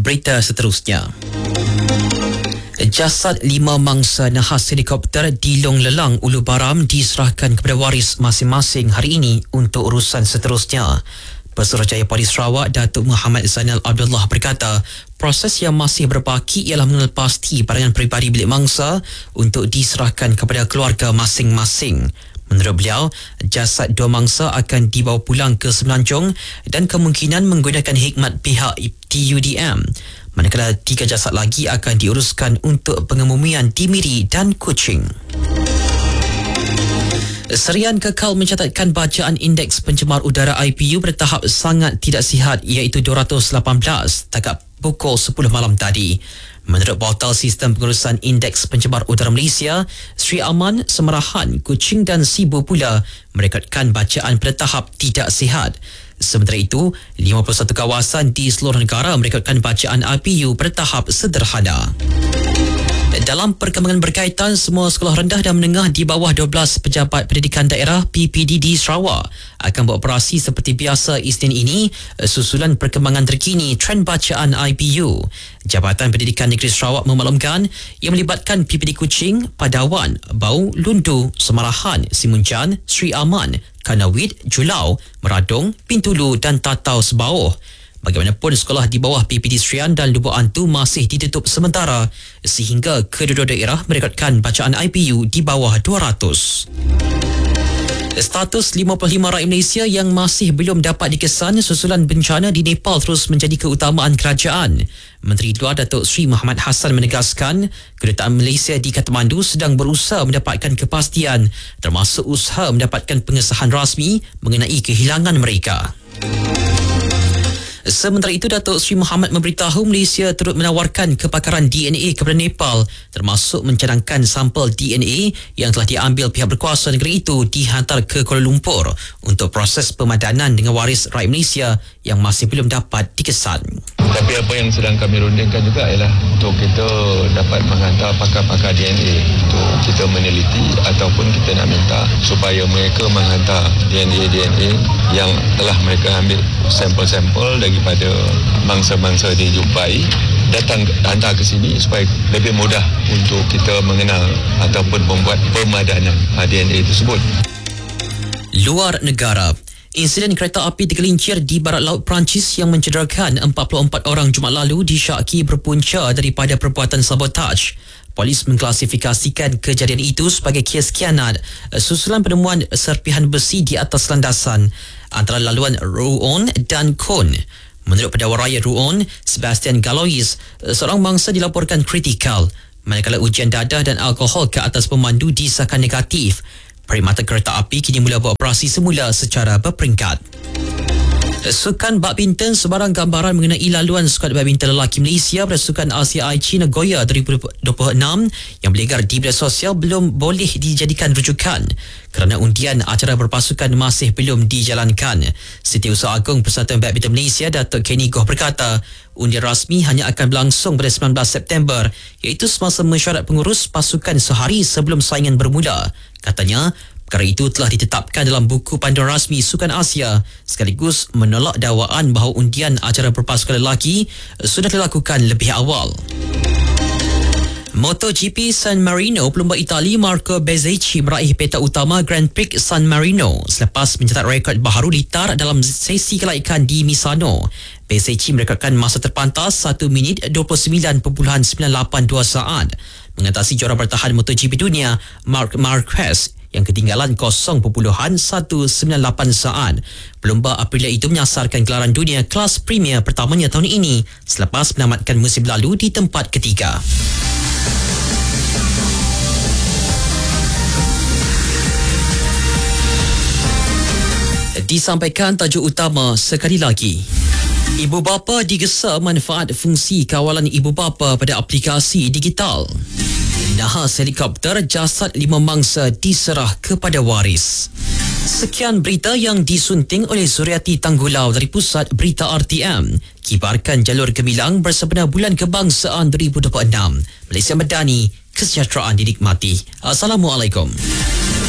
Berita seterusnya. Jasad 5 mangsa nahas helikopter di Long Lelang, Ulu Baram diserahkan kepada waris masing-masing hari ini untuk urusan seterusnya. Pesuruhjaya Polis Sarawak Datuk Muhammad Zainal Abdullah berkata, proses yang masih berbaki ialah mengenal pasti barangan peribadi bilik mangsa untuk diserahkan kepada keluarga masing-masing. Menurut beliau, jasad 2 mangsa akan dibawa pulang ke Semenanjung dan kemungkinan menggunakan hikmat pihak TUDM. Manakala 3 jasad lagi akan diuruskan untuk pengemumian di Miri dan Kuching. Serian kekal mencatatkan bacaan indeks pencemar udara IPU bertahap sangat tidak sihat iaitu 218 setakat pukul 10 malam tadi. Menurut portal sistem pengurusan indeks pencemar udara Malaysia, Sri Aman, Semerahan, Kuching dan Sibu pula merekodkan bacaan pada tahap tidak sihat. Sementara itu, 51 kawasan di seluruh negara merekodkan bacaan IPU pada tahap sederhana. Dalam perkembangan berkaitan, semua sekolah rendah dan menengah di bawah 12 pejabat pendidikan daerah PPD di Sarawak akan beroperasi seperti biasa Isnin ini susulan perkembangan terkini trend bacaan IPU. Jabatan Pendidikan Negeri Sarawak memaklumkan ia melibatkan PPD Kuching, Padawan, Bau, Lundu, Semerahan, Simunjan, Sri Aman, Kanawit, Julau, Meradong, Pintulu dan Tatau Sebauh. Bagaimanapun, sekolah di bawah PPD Serian dan Lubuk Antu masih ditutup sementara sehingga kedua-dua daerah merekodkan bacaan IPU di bawah 200. Status 55 rakyat Malaysia yang masih belum dapat dikesan susulan bencana di Nepal terus menjadi keutamaan kerajaan. Menteri Luar Datuk Seri Muhammad Hassan menegaskan Kedutaan Malaysia di Kathmandu sedang berusaha mendapatkan kepastian termasuk usaha mendapatkan pengesahan rasmi mengenai kehilangan mereka. Sementara itu, Datuk Seri Muhammad memberitahu Malaysia turut menawarkan kepakaran DNA kepada Nepal termasuk mencadangkan sampel DNA yang telah diambil pihak berkuasa negeri itu dihantar ke Kuala Lumpur untuk proses pemadanan dengan waris rakyat Malaysia yang masih belum dapat dikesan. Tapi apa yang sedang kami rundingkan juga ialah untuk kita dapat menghantar pakar-pakar DNA untuk kita meneliti ataupun kita nak minta supaya mereka menghantar DNA yang telah mereka ambil sampel-sampel daripada mangsa-mangsa dijumpai datang hantar ke sini supaya lebih mudah untuk kita mengenal ataupun membuat pemadanan DNA tersebut. Luar negara. Insiden kereta api tergelincir di barat laut Perancis yang mencederakan 44 orang Jumaat lalu disyaki berpunca daripada perbuatan sabotaj. Polis mengklasifikasikan kejadian itu sebagai kes khianat susulan penemuan serpihan besi di atas landasan antara laluan Rouen dan Cône. Menurut Pendakwa Raya Rouen, Sebastian Galois, seorang mangsa dilaporkan kritikal manakala ujian dadah dan alkohol ke atas pemandu disahkan negatif. Perkhidmatan kereta api kini mula beroperasi semula secara berperingkat. Sukan badminton, sebarang gambaran mengenai laluan skuad badminton lelaki Malaysia pada Sukan Asia Aichi Nagoya 2026 yang berlegar di media sosial belum boleh dijadikan rujukan kerana undian acara berpasukan masih belum dijalankan. Setiausaha Agung Persatuan Badminton Malaysia Datuk Kenny Goh berkata, undian rasmi hanya akan berlangsung pada 19 September iaitu semasa mesyuarat pengurus pasukan sehari sebelum saingan bermula. Katanya, perkara itu telah ditetapkan dalam buku panduan rasmi Sukan Asia sekaligus menolak dakwaan bahawa undian acara berpasukan lelaki sudah dilakukan lebih awal. MotoGP San Marino, pelumba Itali Marco Bezzecchi meraih peta utama Grand Prix San Marino selepas mencatat rekod baharu litar dalam sesi kelaikan di Misano. Bezzecchi merekodkan masa terpantas 1 minit 29.982 saat mengatasi juara bertahan MotoGP dunia Marc Marquez yang ketinggalan 0.198 saat. Pelumba Aprilia itu menyasarkan gelaran dunia kelas Premier pertamanya tahun ini selepas menamatkan musim lalu di tempat ketiga. Disampaikan tajuk utama sekali lagi. Ibu bapa digesa manfaat fungsi kawalan ibu bapa pada aplikasi digital. Nahas helikopter, jasad 5 mangsa diserah kepada waris. Sekian berita yang disunting oleh Zuriati Tanggulau dari Pusat Berita RTM. Kibarkan jalur gemilang bersempena Bulan Kebangsaan 2026. Malaysia Madani, kesejahteraan dinikmati. Assalamualaikum.